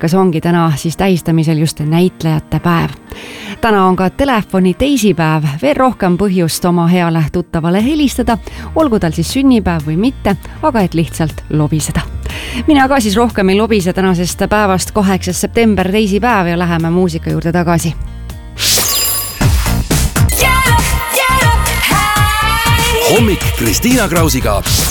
muusikas ongi täna siis tähistamisel just näitlejate päev. Täna on ka telefoni teisipäev, veel rohkem põhjust oma heale tuttavale helistada, olgu tal siis sünnipäev või mitte, aga et lihtsalt lobiseda. Mina ka siis rohkem ei lobise tänasest päevast 8. september teisipäev ja läheme muusika juurde tagasi. Hommik Kristiina Krausiga